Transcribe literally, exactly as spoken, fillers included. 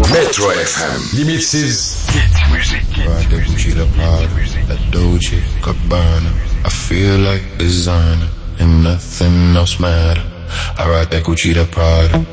Metro F M. Limites. Hit music. Ride that Gucci, that Prada, that Dolce, Gabbana. I feel like designer, and nothing else matter. I ride that Gucci, that Prada.